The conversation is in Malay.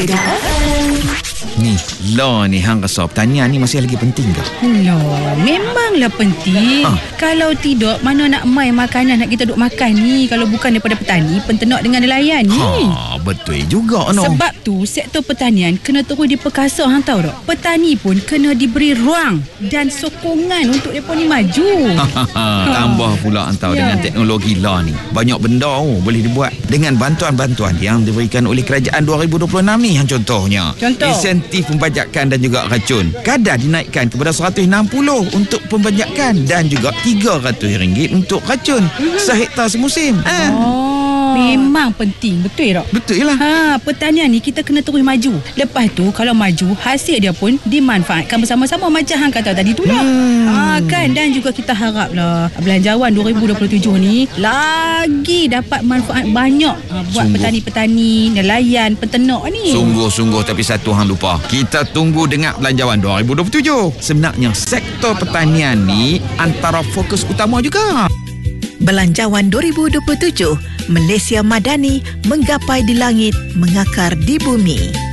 Haider FM. Ni, ni hang rasa pertanian ni masih lagi penting ke? Memanglah penting. Kalau tidak, mana nak main makanan nak kita duk makan ni kalau bukan daripada petani, penternak dengan nelayan ni. Betul juga no. Sebab tu sektor pertanian kena terus diperkasa, hang tahu tak? Petani pun kena diberi ruang dan sokongan untuk mereka ni maju. Tambah pula hang tahu dengan teknologi ni. Banyak benda boleh dibuat dengan bantuan-bantuan yang diberikan oleh kerajaan 2026 ni. Contohnya insentif pembajakan dan juga racun. Kadar dinaikkan kepada 160 untuk pembajakan dan juga RM300 untuk racun sehektar semusim. Memang penting, betul tak? Betul lah. Pertanian ni kita kena terus maju. Lepas tu kalau maju, hasil dia pun dimanfaatkan bersama-sama macam hang kata tadi tu lah. Kan, dan juga kita haraplah Belanjawan 2027 ni lagi dapat manfaat banyak buat petani-petani, nelayan, peternak ni. Sungguh-sungguh, tapi satu hang lupa. Kita tunggu dengar Belanjawan 2027. Sebenarnya sektor pertanian ni antara fokus utama juga. Belanjawan 2027, Malaysia Madani menggapai di langit, mengakar di bumi.